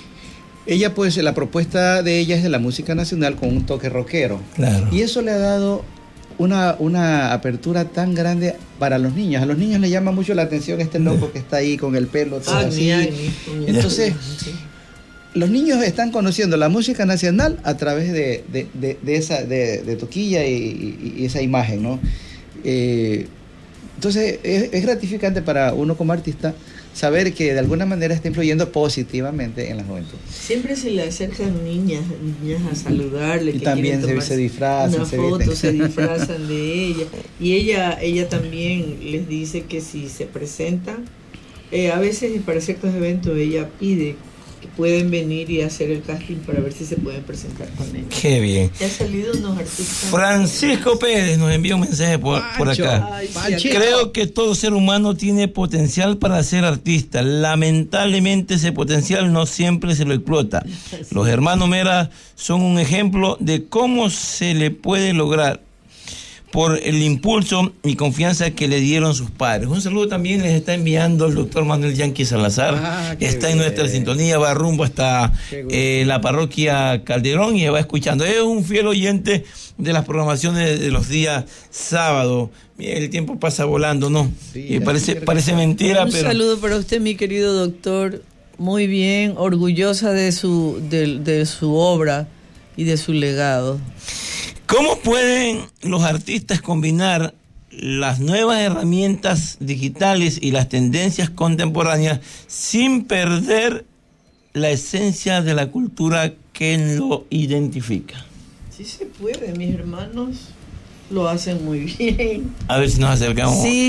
Ella, pues, la propuesta de ella es de la música nacional con un toque rockero. Claro. Y eso le ha dado una, una apertura tan grande para los niños. A los niños les llama mucho la atención este loco que está ahí con el pelo todo ah, así. Ay, Entonces, sí. los niños están conociendo la música nacional a través de, de, de, de esa de, de Toquilla y, y, y esa imagen, ¿no? Eh, entonces, es, es gratificante para uno como artista saber que de alguna manera está influyendo positivamente en la juventud. Siempre se le acercan niñas, niñas a saludarle. Y que también se, se disfrazan. Una foto, se disfrazan de ella. Y ella ella también les dice que si se presentan, eh, a veces para ciertos eventos ella pide que pueden venir y hacer el casting para ver si se pueden presentar con ella. Qué bien. Ya han salido unos artistas. Francisco Pérez nos envía un mensaje por, por acá. Ay, creo que todo ser humano tiene potencial para ser artista. Lamentablemente ese potencial no siempre se lo explota. Los hermanos Mera son un ejemplo de cómo se le puede lograr por el impulso y confianza que le dieron sus padres. Un saludo también les está enviando el doctor Manuel Yanqui Salazar. Ah, está bien. En nuestra sintonía, va rumbo hasta eh, la parroquia Calderón y va escuchando. Es un fiel oyente de las programaciones de los días sábados. El tiempo pasa volando, ¿no? Sí, y parece, parece mentira, un pero... Un saludo para usted, mi querido doctor. Muy bien, orgullosa de su, de, de su obra y de su legado. ¿Cómo pueden los artistas combinar las nuevas herramientas digitales y las tendencias contemporáneas sin perder la esencia de la cultura que lo identifica? Sí se puede, mis hermanos lo hacen muy bien. A ver si nos acercamos. Sí.